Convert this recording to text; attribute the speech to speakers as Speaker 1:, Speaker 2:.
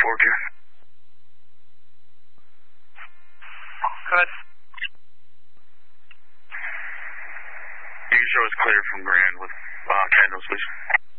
Speaker 1: Karen.
Speaker 2: Good.
Speaker 1: You can show us clear from Grand with candles, please.